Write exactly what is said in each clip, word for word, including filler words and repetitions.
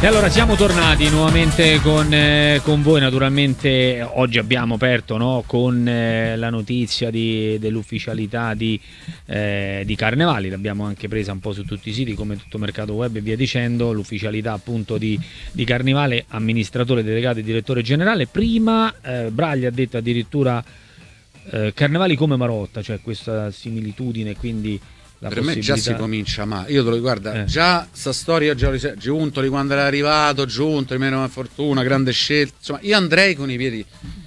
E allora siamo tornati nuovamente con, eh, con voi, naturalmente oggi abbiamo aperto, no, con eh, la notizia di, dell'ufficialità di, eh, di Carnevali, l'abbiamo anche presa un po' su tutti i siti come tutto mercato web e via dicendo, l'ufficialità appunto di, di Carnevale, amministratore delegato e direttore generale. Prima eh, Braglia ha detto addirittura eh, Carnevali come Marotta, cioè questa similitudine, quindi la per me già si comincia male. Io te lo guarda, eh. già sta storia già Giuntoli quando era arrivato, Giuntoli meno fortuna, grande scelta. Insomma, io andrei con i piedi,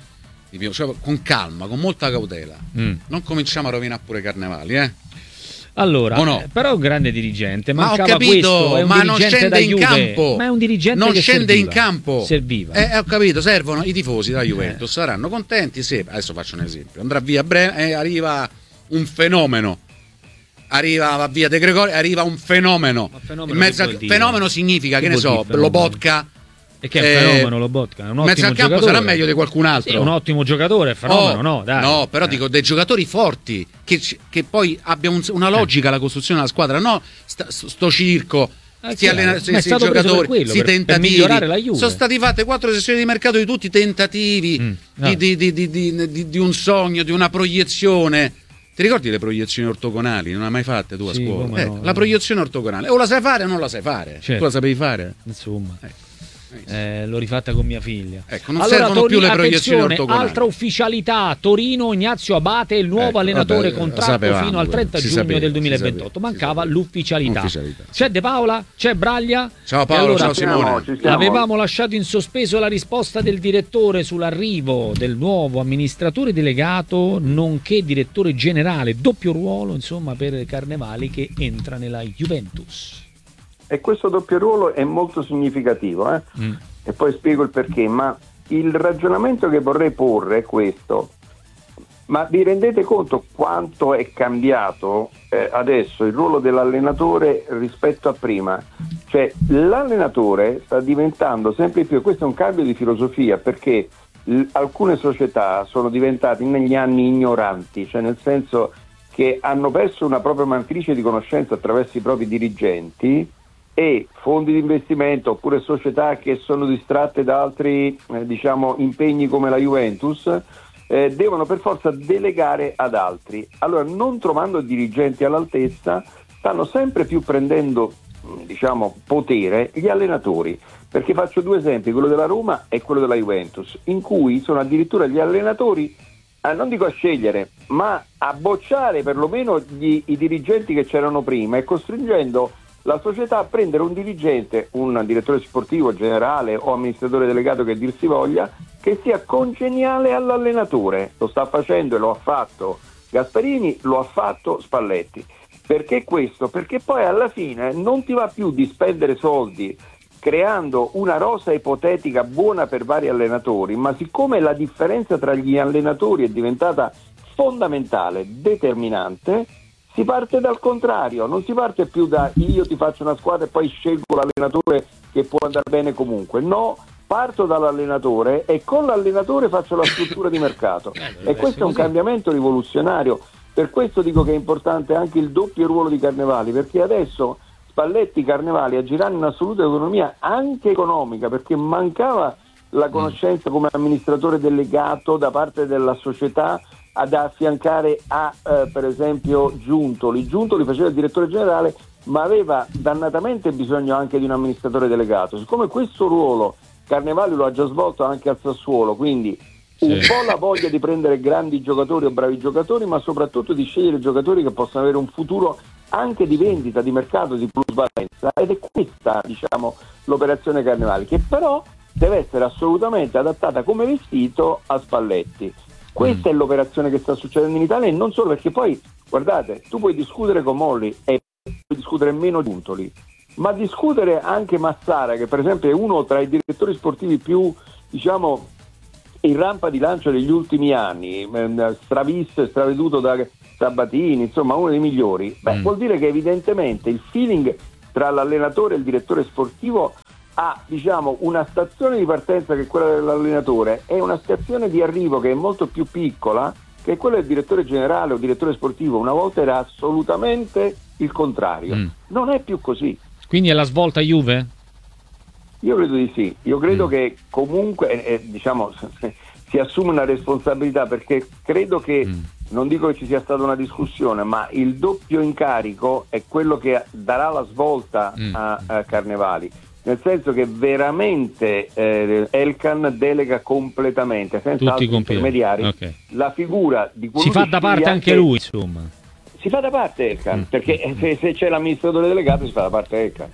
i piedi cioè, con calma, con molta cautela. Mm. Non cominciamo a rovinare pure Carnevali, eh. Allora, no? eh, però è un grande dirigente, ma mancava ho capito, questo, è un ma non scende in Juve, campo. Ma è un dirigente non che scende serviva, in campo. Serviva. Eh, ho capito, servono i tifosi da Juventus, eh. saranno contenti se, adesso faccio un esempio, andrà via Bre- eh, arriva un fenomeno. Arriva va via De Gregori, arriva un fenomeno. fenomeno, in mezzo al fenomeno significa, che, che ne so, Lobotka. E che è un fenomeno eh, Lobotka? È un mezzo al campo giocatore. Sarà meglio di qualcun altro. Sì, è un ottimo giocatore, è fenomeno, oh, no? Dai. No, però eh. dico dei giocatori forti che, che poi abbia un, una logica eh. la costruzione della squadra, no? Sta, sto circo. Eh, si allena, si, si giocatori, quello, si per, tentativi. Per la Juve. Sono stati fatte quattro sessioni di mercato di tutti tentativi mm, no. di, di, di, di, di, di un sogno, di una proiezione. Ti ricordi le proiezioni ortogonali? Non le hai mai fatte tu a sì, scuola? Eh, no, la proiezione ortogonale. O la sai fare o non la sai fare. Certo. Tu la sapevi fare? Insomma. Eh. Eh, l'ho rifatta con mia figlia. Ecco, non allora, servono Torino, più le proiezioni ortogonali. Altra ufficialità, Torino, Ignazio Abate, il nuovo ecco, allenatore, vabbè, contratto sapevamo, fino al trenta giugno sapeva, del duemilaventotto. Mancava l'ufficialità. Ufficialità. C'è De Paola, c'è Braglia. Ciao Paolo, allora, ciao Simone. Siamo, avevamo lasciato in sospeso la risposta del direttore sull'arrivo del nuovo amministratore delegato, nonché direttore generale, doppio ruolo, insomma, per Carnevali che entra nella Juventus. E questo doppio ruolo è molto significativo, eh? Mm. E poi spiego il perché, ma il ragionamento che vorrei porre è questo: ma vi rendete conto quanto è cambiato eh, adesso il ruolo dell'allenatore rispetto a prima? Cioè l'allenatore sta diventando sempre più, questo è un cambio di filosofia, perché l- alcune società sono diventate negli anni ignoranti, cioè nel senso che hanno perso una propria matrice di conoscenza attraverso i propri dirigenti, e fondi di investimento oppure società che sono distratte da altri eh, diciamo impegni come la Juventus eh, devono per forza delegare ad altri. Allora, non trovando dirigenti all'altezza, stanno sempre più prendendo diciamo potere gli allenatori, perché faccio due esempi, quello della Roma e quello della Juventus, in cui sono addirittura gli allenatori a, non dico a scegliere, ma a bocciare perlomeno gli, i dirigenti che c'erano prima, e costringendo la società a prendere un dirigente, un direttore sportivo generale o amministratore delegato che dir si voglia, che sia congeniale all'allenatore. Lo sta facendo e lo ha fatto Gasparini, lo ha fatto Spalletti. Perché questo? Perché poi alla fine non ti va più di spendere soldi creando una rosa ipotetica buona per vari allenatori, ma siccome la differenza tra gli allenatori è diventata fondamentale, determinante, si parte dal contrario, non si parte più da io ti faccio una squadra e poi scelgo l'allenatore che può andare bene comunque. No, parto dall'allenatore e con l'allenatore faccio la struttura di mercato. E questo è un cambiamento rivoluzionario. Per questo dico che è importante anche il doppio ruolo di Carnevali, perché adesso Spalletti, Carnevali agiranno in assoluta autonomia anche economica, perché mancava la conoscenza come amministratore delegato da parte della società ad affiancare a eh, per esempio Giuntoli. Giuntoli faceva il direttore generale, ma aveva dannatamente bisogno anche di un amministratore delegato. Siccome questo ruolo Carnevali lo ha già svolto anche al Sassuolo, quindi un sì. po' la voglia di prendere grandi giocatori o bravi giocatori, ma soprattutto di scegliere giocatori che possano avere un futuro anche di vendita, di mercato, di plusvalenza, ed è questa diciamo l'operazione Carnevali, che però deve essere assolutamente adattata come vestito a Spalletti. Questa mm. è l'operazione che sta succedendo in Italia, e non solo, perché poi, guardate, tu puoi discutere con Molli e puoi discutere meno Giuntoli, ma discutere anche Massara, che per esempio è uno tra i direttori sportivi più, diciamo, in rampa di lancio degli ultimi anni, stravisto e straveduto da Sabatini, insomma uno dei migliori, beh, mm. vuol dire che evidentemente il feeling tra l'allenatore e il direttore sportivo ha diciamo una stazione di partenza che è quella dell'allenatore e una stazione di arrivo che è molto più piccola, che è quella del direttore generale o direttore sportivo. Una volta era assolutamente il contrario, mm. non è più così. Quindi è la svolta Juve? Io credo di sì, io credo Mm. che comunque eh, diciamo si assume una responsabilità, perché credo che, Mm. non dico che ci sia stata una discussione, ma il doppio incarico è quello che darà la svolta Mm. a, a Carnevali, nel senso che veramente eh, Elkann delega completamente, senza Tutti altri compiti. intermediari, Ok. la figura di Si colui fa che da parte sceglie anche lui, insomma. Si fa da parte Elkann, Mm. perché se, se c'è l'amministratore delegato si fa da parte Elkann.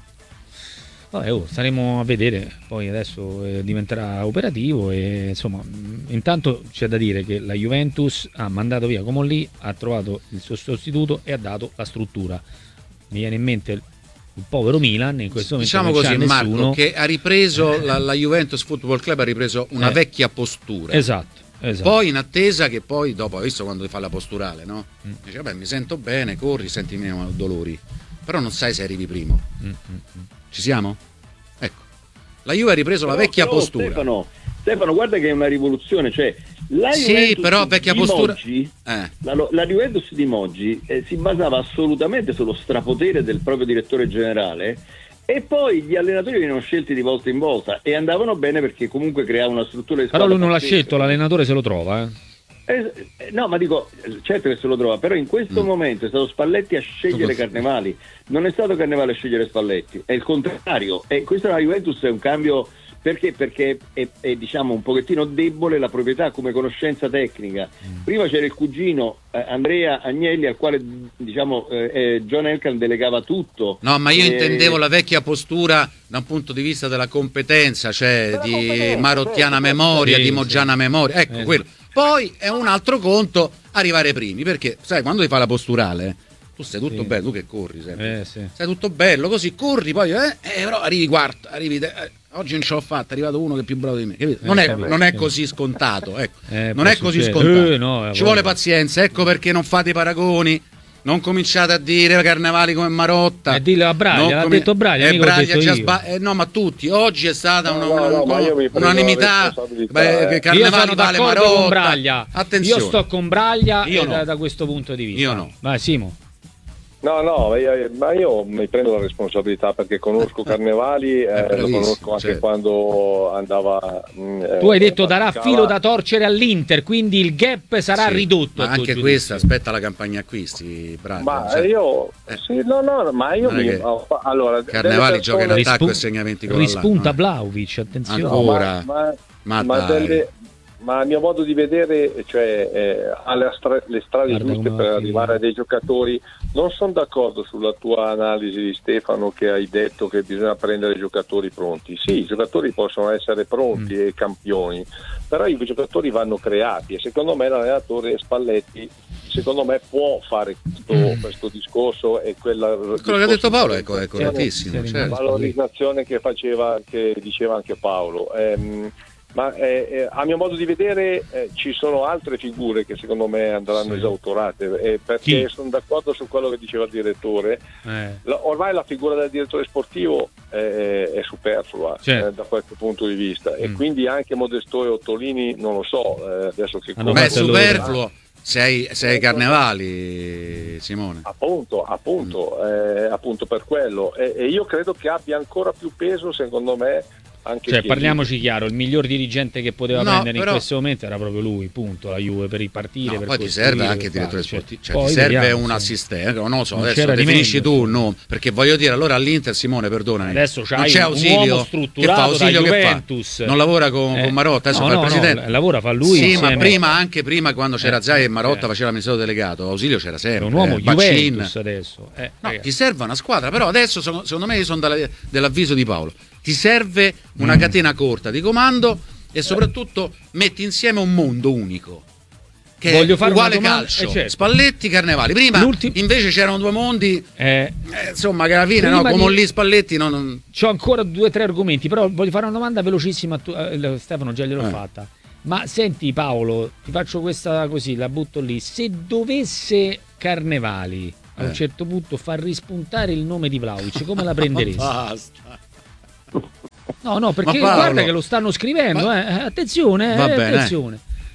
Vabbè, oh, staremo a vedere, poi adesso eh, diventerà operativo e insomma, mh, intanto c'è da dire che la Juventus ha mandato via Comolli, ha trovato il suo sostituto e ha dato la struttura. Mi viene in mente il, il povero Milan in questo momento, Diciamo non così, c'ha Marco, nessuno. che ha ripreso la, la Juventus Football Club ha ripreso una Eh. vecchia postura. Esatto, esatto. Poi in attesa che poi dopo, hai visto quando fa la posturale, no? Mm. Dice vabbè, mi sento bene, corri, senti meno dolori. Però non sai se arrivi primo. Mm, mm, mm. Ci siamo? Ecco. La Juve ha ripreso la Però- vecchia però, postura. Stefano, Stefano, guarda che è una rivoluzione, cioè la Sì, Juventus però vecchia di postura- Moggi, Eh. la, la Juventus di Moggi eh, si basava assolutamente sullo strapotere del proprio direttore generale, e poi gli allenatori venivano scelti di volta in volta e andavano bene perché comunque creava una struttura di Però squadra lui non l'ha pazzesca. scelto, l'allenatore se lo trova. Eh. Eh, eh, no, ma dico, certo che se lo trova, però in questo Mm. momento è stato Spalletti a scegliere Tutto- Carnevali, non è stato Carnevali a scegliere Spalletti, è il contrario. E questa la Juventus è un cambio perché? Perché è, è diciamo un pochettino debole la proprietà come conoscenza tecnica. Prima c'era il cugino eh, Andrea Agnelli, al quale diciamo eh, eh, John Elkann delegava tutto. No, ma io Eh, intendevo la vecchia postura da un punto di vista della competenza, cioè Della di competenza, marottiana certo, memoria, sì, di sì. moggiana memoria, ecco Eh, quello. Poi è un altro conto arrivare primi, perché sai, quando ti fa la posturale, tu stai tutto Sì. bello, tu che corri sempre. Eh, sì. Stai tutto bello, così corri, poi eh, eh, però arrivi quarto, arrivi te- eh, oggi non ce l'ho fatta, è arrivato uno che è più bravo di me, capito? Non, Eh, è, capito, non è sì. così scontato, ecco. Eh, non può è così succedere. scontato. Eh, no, Ci eh, vuole vabbè. pazienza, ecco perché non fate i paragoni. Non cominciate a dire Carnevali come Marotta. E dillo a Braglia, Non l'ha comi- detto Braglia, Eh, mica l'ho Braglia detto già io. sba- eh, no, ma tutti. Oggi è stata No, una, no, una- no, ma io mi prendo unanimità. la responsabilità, Beh, eh. che Io Carnevali sono vale d'accordo Marotta. con Braglia. Attenzione. Io sto con Braglia Io e no. da, da questo punto di vista. Io no. Vai Simo. No, no, io- ma io mi prendo la responsabilità perché conosco Carnevali, eh, lo bravissimo, conosco anche certo. quando andava... mh, Tu hai eh, detto darà praticava- filo da torcere all'Inter, quindi il gap sarà Sì, ridotto. Ma a tuo anche giudizio. questa, aspetta la campagna acquisti, Braglia. Ma cioè, io... eh. Sì, no, no, ma io Non è mi... che Allora, Carnevali delle gioca in persone- attacco e Rispun- segna venti gol Rispunta all'anno. Vlahovic, attenzione. Ancora. No, ma, Ma ma, dai. delle- ma a mio modo di vedere, cioè, eh, ha le, stra- le strade Guarda giuste come per va a arrivare finire. a dei giocatori. Non sono d'accordo sulla tua analisi di Stefano, che hai detto che bisogna prendere giocatori pronti. Sì, i giocatori possono essere pronti Mm. e campioni, però i giocatori vanno creati e secondo me l'allenatore Spalletti secondo me può fare questo, Mm. questo discorso e quella Quello che ha detto Paolo è, co- è valorizzazione- correttissimo. Sì, certo. valorizzazione che faceva, che diceva anche Paolo. Ehm, ma eh, eh, a mio modo di vedere eh, ci sono altre figure che secondo me andranno Sì. esautorate, eh, perché Chi? sono d'accordo su quello che diceva il direttore. Eh. La- ormai la figura del direttore sportivo è, è superflua Certo. eh, da questo punto di vista e Mm. quindi anche Modesto e Ottolini non lo so eh, adesso che Hanno Beh, è fatto il loro- superfluo. Sei, sei Carnevali, Simone. appunto appunto eh, appunto per quello e, e io credo che abbia ancora più peso secondo me anche Cioè, Chiellini. parliamoci chiaro, il miglior dirigente che poteva No, prendere però- in questo momento era proprio lui, punto, la Juve, per ripartire, No, per poi ti costruire, serve anche per il direttore fare, cioè, sportivo, cioè poi ti serve vediamo, un sì. assistente, non lo so, Non adesso c'era di definisci meglio, tu, sì. no, perché voglio dire, allora all'Inter Simone, perdonami, Adesso non c'hai c'è un Ausilio, uomo che strutturato fa Ausilio da che fa? Juventus. Non lavora con, Eh, con Marotta, adesso no, fa no, il presidente. no, lavora, fa lui Sì, insieme- ma prima, anche prima quando c'era Eh, Zai e Marotta eh. faceva l'amministratore delegato, Ausilio c'era È sempre. un uomo eh, Baccin. Juventus adesso. Eh, No, ragazzi. ti serve una squadra, però adesso sono- secondo me io sono dalla- dell'avviso di Paolo. Ti serve una Mm. catena corta di comando e soprattutto metti insieme un mondo unico. Che Voglio è fare uguale una domanda- calcio, eh, certo. Spalletti, Carnevali. Prima L'ultim- invece c'erano due mondi, Eh, eh, insomma, che alla fine, Prima no, come di- lì Spalletti non, non- c'ho ancora due o tre argomenti, però voglio fare una domanda velocissima a tu- eh, Stefano già gliel'ho Eh. fatta. Ma senti Paolo, ti faccio questa così, la butto lì. Se dovesse Carnevali a un Eh. certo punto far rispuntare il nome di Vlahovic, come la prenderesti? Basta. No, no, perché Ma Paolo- guarda che lo stanno scrivendo, Ma- eh. Attenzione, Va eh, bene, attenzione.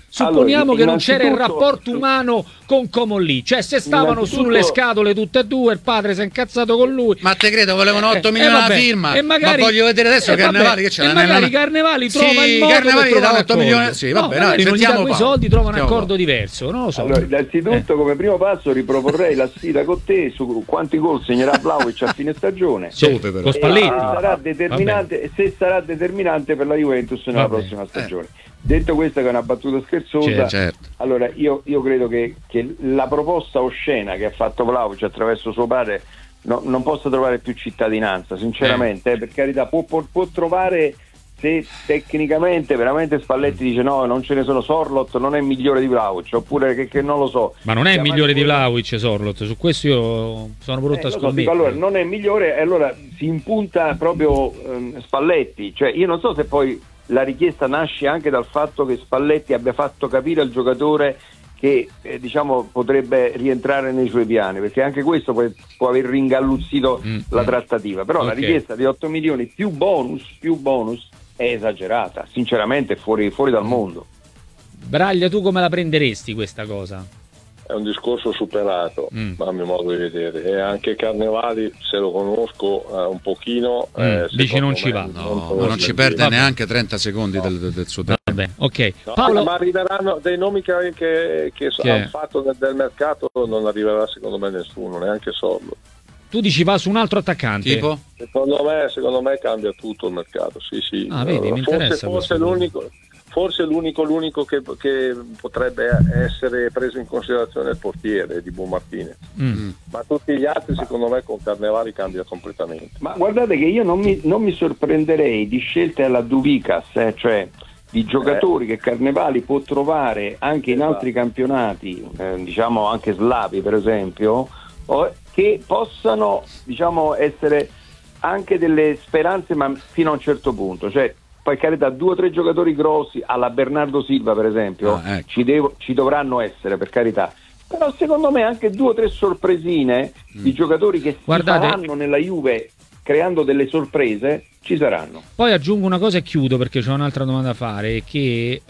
Supponiamo allora, che non c'era il innanzitutto- rapporto umano con Comolli, cioè se stavano Innanzitutto- sulle scatole tutte e due, il padre si è incazzato con lui. Ma te credo volevano otto Eh, milioni eh, alla vabbè, firma. e magari- ma voglio vedere adesso eh, Carnevali vabbè, che c'è e la- magari la- Carnevali trova sì, il modo Carnevali per gli dà trovare otto un milioni. accordo. Sì, No, vabbè, magari dai, non gli dà sentiamo quei Paolo. soldi, trova un Sentiamo accordo Paolo. diverso, non lo so. Allora, innanzitutto, Eh. come primo passo, riproporrei la sfida con te su quanti gol segnerà Vlahovic a fine stagione. Sì, Dove, però? con E Spalletti. se sarà determinante, se sarà determinante per la Juventus nella Vabbè. prossima stagione. Detto questo, che è una battuta scherzosa, Certo, certo. allora io, io credo che, che la proposta oscena che ha fatto Vlahovic attraverso suo padre no- non possa trovare più cittadinanza, sinceramente, eh, per carità, può, può, può trovare, se tecnicamente veramente Spalletti dice no, non ce ne sono, Sorloth non è migliore di Vlahovic, oppure che, che non lo so. Ma non è il Chiamate migliore di quello- Vlahovic, Sorloth, su questo io sono pronto Eh, a lo so, scommettere. dico, allora non è migliore, e allora si impunta proprio ehm, Spalletti, cioè io non so se poi la richiesta nasce anche dal fatto che Spalletti abbia fatto capire al giocatore che eh, diciamo potrebbe rientrare nei suoi piani, perché anche questo può, può aver ringalluzzito Mm, la mm. trattativa, però la Ok. richiesta di otto milioni più bonus, più bonus è esagerata, sinceramente è fuori, fuori dal mondo. Braglia, tu come la prenderesti questa cosa? È un discorso superato, Mm. a mio modo di vedere, e anche Carnevali, se lo conosco eh, un pochino, Mm, eh, dici secondo non me ci va. No, torna ma non ci via. perde Vabbè. neanche trenta secondi del, del- del suo tempo. Vabbè, ok. No, Paolo, ma arriveranno dei nomi che, che, che Che? hanno fatto del, del mercato, non arriverà secondo me nessuno, neanche Sorlo. tu dici va su un altro attaccante. Tipo? Secondo me, secondo me cambia tutto il mercato, sì sì. Ah, vedi, mi forse, interessa forse questo. l'unico, forse l'unico, l'unico che, che potrebbe essere preso in considerazione è il portiere di Buon Martinez. Mm. Ma tutti gli altri secondo me con Carnevali cambia completamente. Ma guardate che io non mi, non mi sorprenderei di scelte alla Duvicas, eh, cioè di giocatori che Carnevali può trovare anche in Esatto. altri campionati, eh, diciamo anche slavi per esempio, o- che possano diciamo essere anche delle speranze, ma fino a un certo punto, cioè poi carità, due o tre giocatori grossi alla Bernardo Silva per esempio Ah, ecco. ci, devo- ci dovranno essere, per carità, però secondo me anche due o tre sorpresine di giocatori che si Guardate- faranno nella Juve creando delle sorprese ci saranno. Poi aggiungo una cosa e chiudo perché c'ho un'altra domanda da fare, che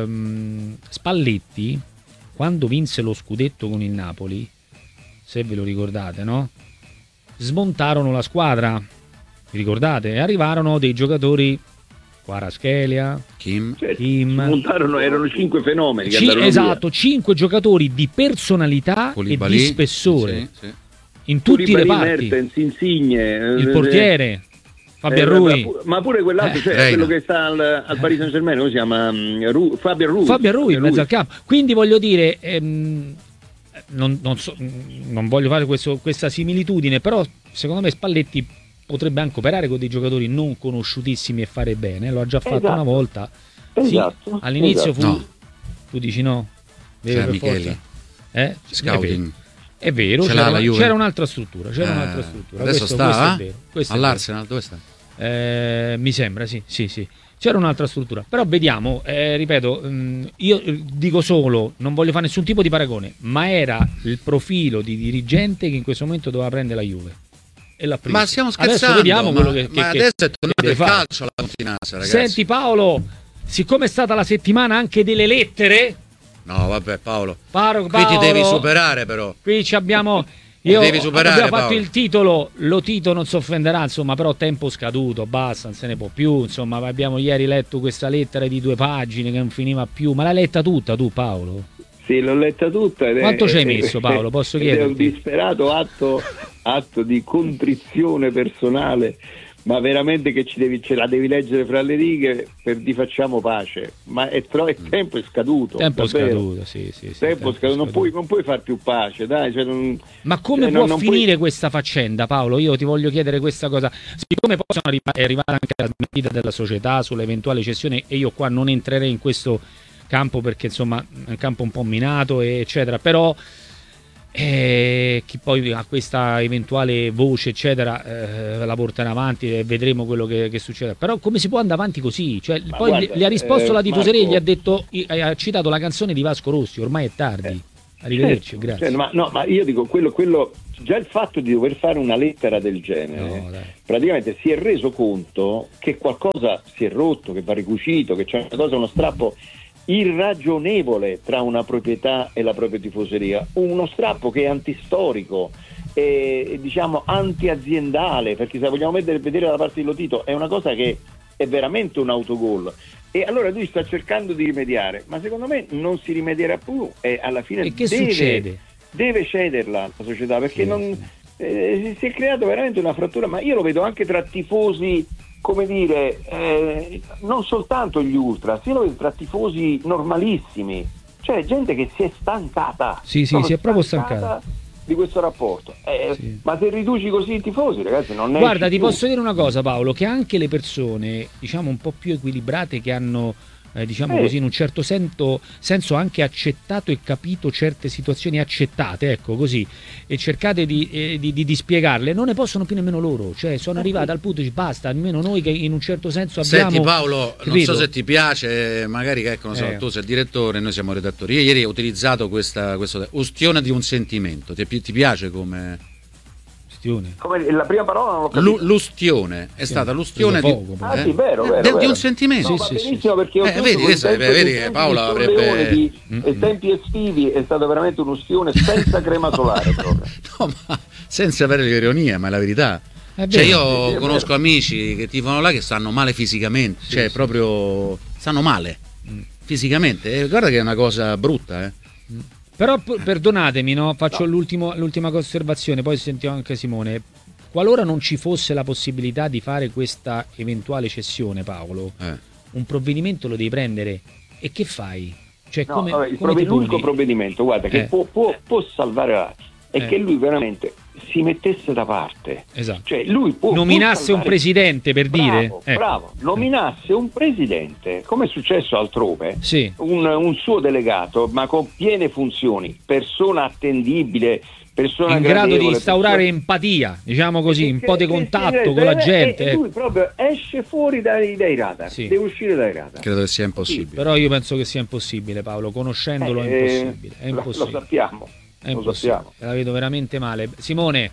ehm, Spalletti, quando vinse lo scudetto con il Napoli, se ve lo ricordate, no? Smontarono la squadra, vi ricordate? E arrivarono dei giocatori, Kvaratskhelia, Kim? Cioè, Kim. si montarono, erano cinque fenomeni che Ci- andarono esatto, cinque giocatori di personalità Koulibaly? e di spessore Sì, sì. in via. tutti i Koulibaly, reparti. Mertens, Insigne, Il eh, portiere, Fabio eh, Rui. ma pu- ma pure quell'altro, Eh, cioè, Reina. quello che sta al, al Paris Saint Germain, come si chiama? Mm, Ru- Fabio Rui. Fabio Rui in mezzo al campo. Quindi voglio dire, ehm, non, non so- non voglio fare questo- questa similitudine, però secondo me Spalletti potrebbe anche operare con dei giocatori non conosciutissimi e fare bene. Lo ha già fatto Esatto. una volta. Esatto, Sì, all'inizio esatto. fu. No. Tu dici no? Vero, C'è per Micheli. forza? Eh? Scouting. È vero, Ce c'era, l'ha la Juve? c'era un'altra struttura. C'era Eh, un'altra struttura. Adesso Questo- sta questo è eh? vero, questo è all'Arsenal, dove sta? vero. Eh, mi sembra, sì, sì, sì. C'era un'altra struttura. Però vediamo, eh, ripeto, mh, io eh, dico solo, non voglio fare nessun tipo di paragone, ma era il profilo di dirigente che in questo momento doveva prendere la Juve. E l'ha preso. Ma stiamo scherzando? Adesso vediamo ma, quello che, ma che- adesso che è tornato deve il fare. calcio alla continenza, ragazzi. Senti Paolo, siccome è stata la settimana anche delle lettere, No, vabbè, Paolo. Paro, Qui Paolo, ti devi superare, però. qui ci abbiamo. Io devi superare, abbiamo fatto Paolo. il titolo, lo Tito non si offenderà, insomma, però tempo scaduto, basta, non se ne può più, insomma, abbiamo ieri letto questa lettera di due pagine che non finiva più, ma l'hai letta tutta tu Paolo? Sì, l'ho letta tutta. Ed è- Quanto ci hai ed è- messo, Paolo? Posso ed È un chiederti? disperato atto, atto di contrizione personale, ma veramente che ci devi, ce la devi leggere fra le righe per di facciamo pace. Ma è tro- il tempo è scaduto. Tempo davvero. scaduto, sì, sì, sì, Tempo scaduto. Non puoi, non puoi far più pace, dai. Cioè non, Ma come cioè, può non- non finire puoi- questa faccenda, Paolo? Io ti voglio chiedere questa cosa. Siccome possono arriva- arrivare anche la smentita della società sull'eventuale cessione, e io qua non entrerei in questo campo perché insomma è un campo un po' minato, eccetera, però eh, chi poi ha questa eventuale voce, eccetera, eh, la porterà avanti e vedremo quello che, che succede. Però come si può andare avanti così? Cioè, Ma poi guarda, gli ha risposto eh, la tifoseria, Marco- gli ha detto, ha citato la canzone di Vasco Rossi, ormai è tardi. Arrivederci, Certo, grazie. cioè, ma, no, ma io dico quello, quello già il fatto di dover fare una lettera del genere, No, dai. praticamente si è reso conto che qualcosa si è rotto, che va ricucito, che c'è una cosa, uno strappo. irragionevole tra una proprietà e la propria tifoseria, uno strappo che è antistorico, e diciamo anti-aziendale, perché se vogliamo vedere, vedere la parte di Lotito è una cosa che è veramente un autogol, e allora lui sta cercando di rimediare, ma secondo me non si rimedierà più, e alla fine e che deve, succede? deve cederla la società, perché Sì, non, sì. eh, si è creato veramente una frattura, ma io lo vedo anche tra tifosi, come dire, eh, non soltanto gli ultras, io lo vedo tra tifosi normalissimi, cioè gente che si è stancata, Sì, sì, si è proprio stancata di questo rapporto, eh, Sì. ma se riduci così i tifosi, ragazzi, non ne Guarda, esci ti più. posso dire una cosa, Paolo, che anche le persone, diciamo, un po' più equilibrate, che hanno, eh, diciamo Eh. così, in un certo senso, senso anche accettato e capito certe situazioni accettate, ecco, così, e cercate di, eh, di, di, di spiegarle, non ne possono più nemmeno loro, cioè sono arrivati al punto di basta, almeno noi che in un certo senso abbiamo... Senti Paolo, non capito? so se ti piace, magari che ecco, non so, Eh. tu sei il direttore, noi siamo redattori. Io ieri ho utilizzato questa questo ustione di un sentimento. Ti, ti piace come Questione. Come la prima parola non l'ho capito. Lu- l'ustione è stata l'ustione Preso di, poco, Ah eh. sì, vero, vero, de- di vero. un sentimento. No, Sì, va sì, benissimo, perché ho Eh, visto vedi, che sai, il tempo- vedi il che tempo Paolo di avrebbe- Leone di- Mm-mm. e tempi estivi è stato veramente un ustione senza crema solare proprio. No, ma senza avere l'ironia, ma è la verità. È Cioè vero. io Sì, è conosco vero. amici che tifano là che stanno male fisicamente, Sì, cioè sì. proprio stanno male Mm. fisicamente. E guarda che è una cosa brutta, eh. Però p- perdonatemi, no? Faccio l'ultimo- l'ultima osservazione, poi sentiamo anche Simone. Qualora non ci fosse la possibilità di fare questa eventuale cessione, Paolo, Eh. un provvedimento lo devi prendere, e che fai? Cioè, No, come, vabbè, il come prove- ti l'unico poni? provvedimento, guarda, che Eh. può, può- può salvare la... è Eh. che lui veramente si mettesse da parte. Esatto. Cioè lui può, Nominasse può un salvare- presidente, per Bravo, dire. Ecco. bravo, nominasse un presidente, come è successo altrove, Sì. un, un suo delegato, ma con piene funzioni, persona attendibile, persona In grado di gradevole, instaurare persona- empatia, diciamo così, un che- po' di che- contatto che- con la e- gente. e ecco. lui proprio esce fuori dai, dai radar, Sì. deve uscire dai radar. Credo che sia impossibile. Però io penso che sia impossibile, Paolo, conoscendolo è Eh, impossibile. È lo- impossibile. Lo sappiamo, È lo impossibile. sappiamo. La vedo veramente male. Simone,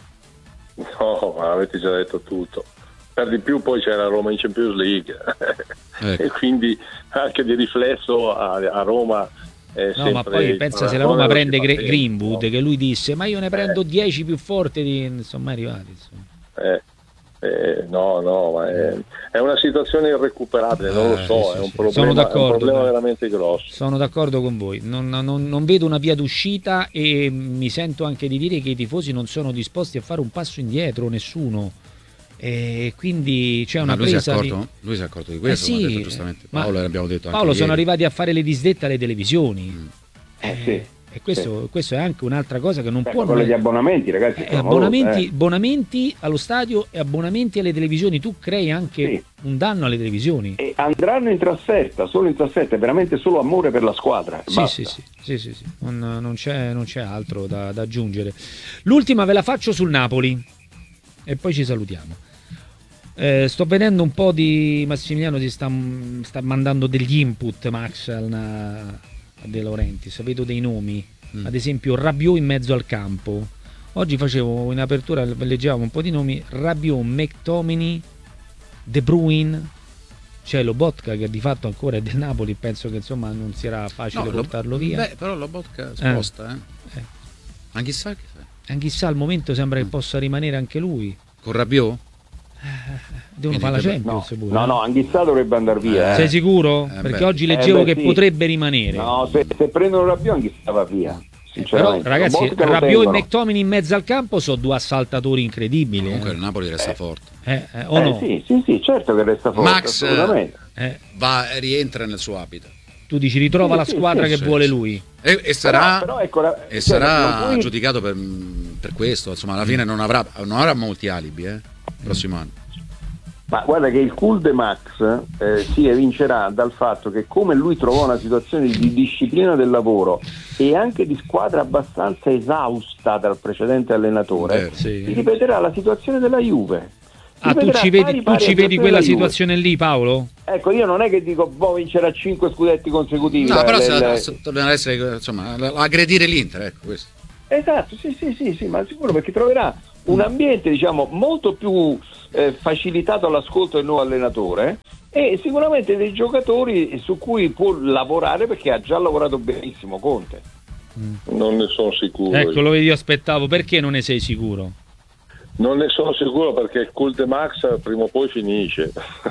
No, ma avete già detto tutto. Per di più poi c'è la Roma in Champions League Ecco. e quindi anche di riflesso a, a Roma è no, ma sempre- poi pensa se la non Roma lo si prende fa Gre- bene, Greenwood, no? che lui disse ma io ne prendo dieci più forti di... non sono mai arrivati, insomma. Eh, eh, no, no, ma è, è una situazione irrecuperabile, non lo Eh, so, sì, è un sì. problema, Sono è un d'accordo, problema dai. veramente grosso. Sono d'accordo con voi, non, non- non vedo una via d'uscita, e mi sento anche di dire che i tifosi non sono disposti a fare un passo indietro, nessuno, e quindi c'è Ma una lui si è presa di... accorto? Lui si è accorto di questo, Eh come ha sì, detto giustamente ma- Paolo, e l'abbiamo detto anche Paolo, sono ieri. arrivati a fare le disdette alle televisioni. Mm. Eh, sì. E questo, questo è anche un'altra cosa che non Beh, può... quello non- gli abbonamenti, ragazzi, Eh, sono abbonamenti, molti, eh. abbonamenti allo stadio e abbonamenti alle televisioni, tu crei anche Sì. un danno alle televisioni. E andranno in trasferta, solo in trasferta, è veramente solo amore per la squadra. Sì, basta. sì, sì, sì, sì, sì. Non, non c'è, non c'è altro da, da aggiungere. L'ultima ve la faccio sul Napoli e poi ci salutiamo. Eh, sto vedendo un po' di Massimiliano, ti sta, sta mandando degli input, Max, a, a De Laurentiis. Vedo dei nomi, Mm. ad esempio Rabiot in mezzo al campo. Oggi facevo in apertura, leggevamo un po' di nomi: Rabiot, McTominay, De Bruyne. C'è Lobotka che di fatto ancora è del Napoli, penso che insomma non sarà facile No, lo- portarlo via. Beh, però la Botka sposta, eh. Eh. Ma chissà che fa. Anche chissà, al momento sembra che Mm. possa rimanere anche lui. Con Rabiot? Devono Quindi fare la deve- Champions pure. No, no, Anghissà dovrebbe andare via. Eh. Sei sicuro? Eh, Perché beh. oggi Eh, leggevo beh, che sì. potrebbe rimanere. No, se, se prendono Rabiot, Anghissà va via. Però Sinceramente. ragazzi, Lobotka lo Rabiot e tengono. McTominay in mezzo al campo sono due assaltatori incredibili. Comunque eh. il Napoli resta forte. Eh, eh, o Eh, no? sì, sì, sì, certo che resta forte, Max, assolutamente. Eh, Va, rientra nel suo habitat. tu dici ritrova Sì, la sì, squadra sì, che sì, vuole sì. lui. E, e sarà, Però- però ecco, la- e cioè, sarà non puoi- giudicato per, per questo. Insomma, alla fine non avrà, non avrà molti alibi, eh, il prossimo anno. Ma guarda che il cool de Max eh, si evincerà dal fatto che, come lui trovò una situazione di disciplina del lavoro e anche di squadra abbastanza esausta dal precedente allenatore, Vero. Sì. si ripeterà la situazione della Juve. Si Ah, tu ripeterà ci vedi, pari tu pari ci alla vedi quella della Juve. situazione lì, Paolo? Ecco, io non è che dico boh, vincerà cinque scudetti consecutivi. No, la- però le- se, le- se tornerà a essere, insomma, aggredire l'Inter, ecco questo. Esatto, sì, sì, sì, sì, ma sicuro, perché troverà un ambiente diciamo molto più eh, facilitato all'ascolto del nuovo allenatore e sicuramente dei giocatori su cui può lavorare perché ha già lavorato benissimo Conte. Mm. Non ne sono sicuro. Ecco, lo vedi, io aspettavo. Perché non ne sei sicuro? Non ne sono sicuro perché il Cult de Max prima o poi finisce.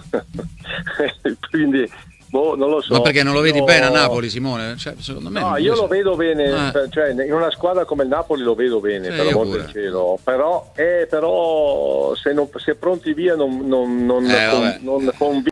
Quindi boh, non lo so. Ma perché non lo vedi no. bene a Napoli, Simone? Cioè, secondo me no, io lo vedo bene, eh. cioè, in una squadra come il Napoli lo vedo bene, sì, per l'amor del cielo. Però, eh, però se, non, se è pronti via non, non, non, eh, con, non convinci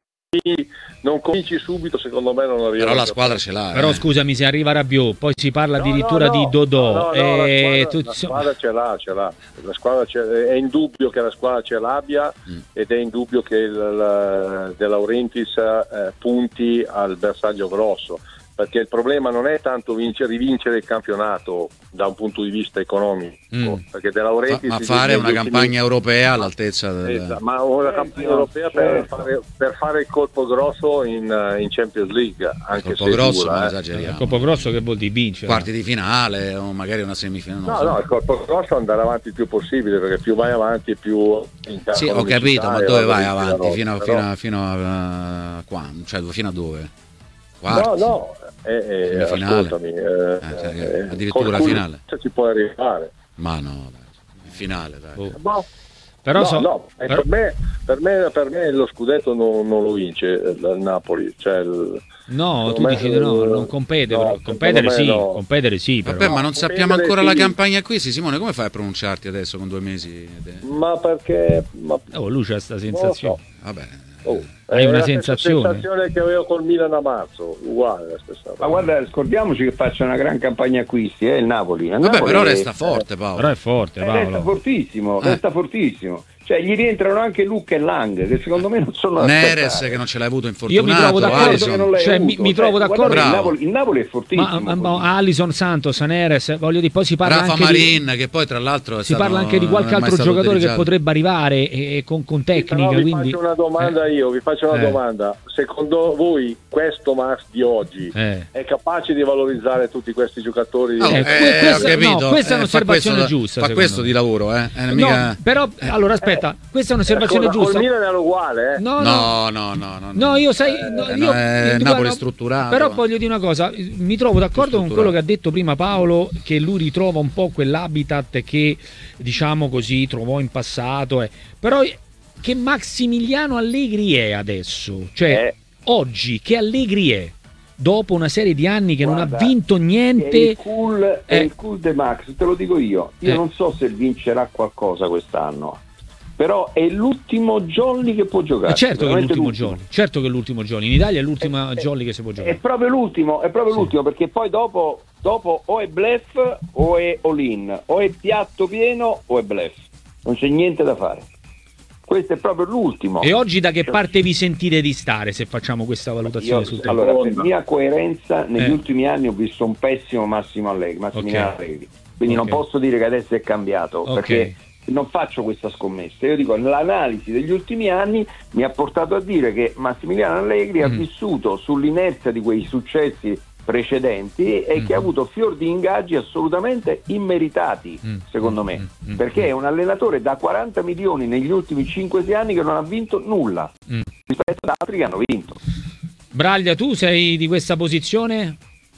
non convinci subito, secondo me non arriva. Però la squadra ce l'ha. Però eh. scusami, se arriva Rabiot, poi si parla no, addirittura no, no, di Dodò. No, no, e la, squadra, tu... la squadra ce l'ha, ce l'ha. La squadra ce... È indubbio che la squadra ce l'abbia mm. ed è indubbio che il, la, De Laurentiis eh, punti al bersaglio grosso. Perché il problema non è tanto vincere, rivincere il campionato da un punto di vista economico, mm. perché De Laurentiis ma fare una campagna ultimi... europea all'altezza del... esatto, ma una eh, campagna no, europea per fare, per fare il colpo grosso in, in Champions League, anche il colpo se grosso dura, non eh. esageriamo. Il colpo grosso che vuol dire vincere, quarti di finale o magari una semifinale. No, so. no, il colpo grosso è andare avanti il più possibile, perché più vai avanti più sì, ho capito, ma dove vai avanti? Fino a, però... fino a, fino a, a quando? Cioè fino a dove? Quarti? No, no. Eh, eh, ascoltami, eh, eh, eh, addirittura finale ci può arrivare, ma no, dai, finale dai. Oh. No, però, no, so, no, però... Per, me, per, me, per me lo scudetto non, non lo vince il Napoli, cioè il, no, tu dici me, no, non compete, no, competere sì, no. competere sì, però. Vabbè, ma non competere sappiamo ancora sì. La campagna qui, sì, Simone, come fai a pronunciarti adesso con due mesi? Ma perché ma... oh, lui c'ha sta sensazione. So. Vabbè. Oh, hai una la sensazione. sensazione che avevo col Milan a marzo, uguale la stessa. Ma guarda, scordiamoci che faccia una gran campagna acquisti, eh, il Napoli. Il Vabbè, Napoli però è... resta forte, Paolo. Però è forte, Paolo. Eh, resta fortissimo, eh. resta fortissimo. Cioè gli rientrano anche Luca e Lang, che secondo me non sono da Neres aspettare. che non ce l'hai avuto infortunato. Io mi trovo d'accordo, che non l'hai cioè, avuto. mi, mi trovo cioè, d'accordo. Il Napoli, il Napoli è fortissimo. Ma, ma Alisson, Santos, Neres, voglio dire, poi si parla Rafa anche Marin, di, che poi tra l'altro è si stato, parla anche di qualche altro giocatore utilizzato. che potrebbe arrivare e, e con, con tecnica. Però vi quindi... faccio una domanda eh. io, vi faccio una eh. domanda. Secondo voi questo Max di oggi eh. è capace di valorizzare tutti questi giocatori? Oh, eh, eh, questa, ho capito. No, questa è un'osservazione eh, fa questo, giusta. Fa questo me. di lavoro, eh? È no, mica... però allora aspetta, questa è un'osservazione eh, giusta. Col Milan era uguale, eh? No, no, no, no, no. No, io sai, eh, no, no, io, è io, Napoli no, strutturato. Però voglio dire una cosa, mi trovo d'accordo con quello che ha detto prima Paolo, che lui ritrova un po' quell'habitat che, diciamo così, trovò in passato, eh. Però che Massimiliano Allegri è adesso, cioè eh. oggi che Allegri è, dopo una serie di anni che Guarda, non ha vinto niente. È il cool, è eh. il cool de Max, te lo dico io. Io eh. non so se vincerà qualcosa quest'anno. Però è l'ultimo jolly che può giocare. Certo che è l'ultimo l'ultimo. jolly, certo che è l'ultimo jolly. In Italia è l'ultima è, jolly che si può giocare. È proprio l'ultimo, è proprio sì. l'ultimo, perché poi dopo, dopo o è bluff o è all-in, o è piatto pieno o è bluff. Non c'è niente da fare. Questo è proprio l'ultimo. E oggi da che parte vi sentite di stare, se facciamo questa valutazione Io, sul tempo? allora, per mia coerenza, negli eh. ultimi anni ho visto un pessimo Massimo Allegri, Massimiliano okay. Allegri. Quindi okay. non posso dire che adesso è cambiato, okay. perché non faccio questa scommessa. Io dico, l'analisi degli ultimi anni mi ha portato a dire che Massimiliano Allegri mm. ha vissuto sull'inerzia di quei successi precedenti e mm. che ha avuto fior di ingaggi assolutamente immeritati, mm. secondo me, mm. perché è un allenatore da quaranta milioni negli ultimi cinque sei anni che non ha vinto nulla mm. rispetto ad altri che hanno vinto. Braglia, tu sei di questa posizione?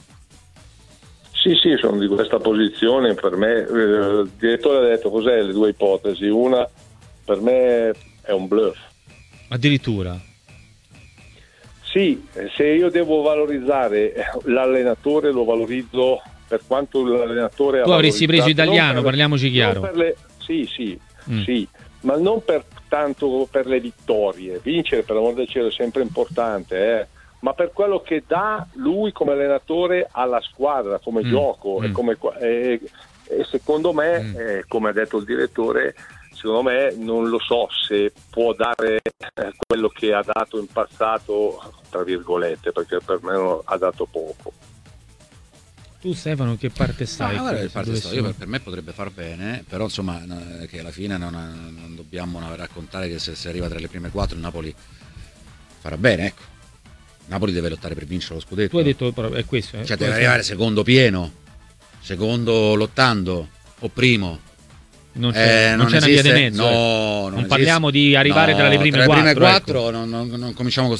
Sì, sì, sono di questa posizione. Per me, eh, il direttore ha detto cos'è le due ipotesi. Una, per me è un bluff. Addirittura? Sì, se io devo valorizzare l'allenatore, lo valorizzo per quanto l'allenatore ha tu avresti preso italiano, per, parliamoci chiaro. Per le, sì, sì, mm. sì, ma non per tanto per le vittorie. Vincere, per l'amor del cielo, è sempre importante, eh. ma per quello che dà lui come allenatore alla squadra, come mm. gioco, mm. e, come, e, e secondo me, mm. eh, come ha detto il direttore, secondo me non lo so se può dare eh, quello che ha dato in passato, tra virgolette, perché per me non ha dato poco. Tu Stefano che parte stai? No, guarda, che parte sto. Io per, essere... per me potrebbe far bene, però insomma che alla fine non, non dobbiamo raccontare che se si arriva tra le prime quattro il Napoli farà bene, ecco. Napoli deve lottare per vincere lo scudetto. Tu hai detto è questo, eh? Cioè deve arrivare secondo pieno, secondo lottando o primo. Non c'è, eh, non c'è una via di mezzo. No, eh. non, non parliamo di arrivare no, tra le prime tra quattro. Le prime quattro ecco. non, non, non cominciamo con